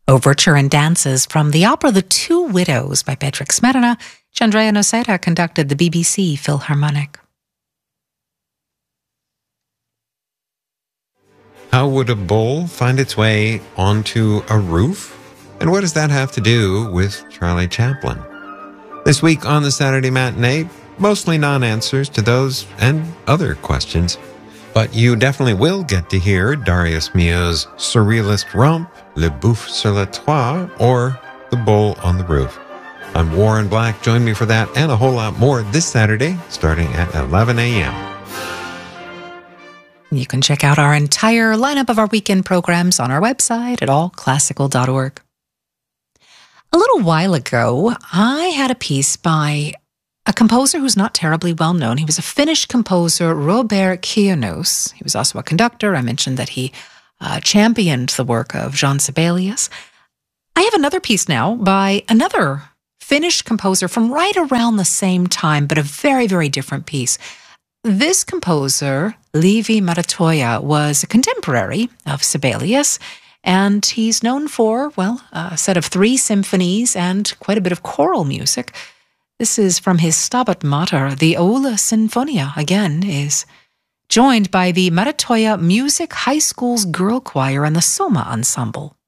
Overture and dances from the opera The Two Widows by Beatrix Smetana. Chandrea Nocera conducted the BBC Philharmonic. How would a bull find its way onto a roof? And what does that have to do with Charlie Chaplin? This week on the Saturday Matinee, mostly non-answers to those and other questions. But you definitely will get to hear Darius Milhaud's surrealist romp, Le Boeuf sur le Toit, or The Bull on the Roof. I'm Warren Black. Join me for that and a whole lot more this Saturday, starting at 11 a.m. You can check out our entire lineup of our weekend programs on our website at allclassical.org. A little while ago, I had a piece by a composer who's not terribly well known. He was a Finnish composer, Robert Kiernos. He was also a conductor. I mentioned that he championed the work of Jean Sibelius. I have another piece now by another Finnish composer from right around the same time, but a very, very different piece. This composer, Leevi Merietoja, was a contemporary of Sibelius, and he's known for, well, a set of 3 symphonies and quite a bit of choral music. This is from his Stabat Mater. The Aula Sinfonia, again, is joined by the Merietoja Music High School's Girl Choir and the Soma Ensemble.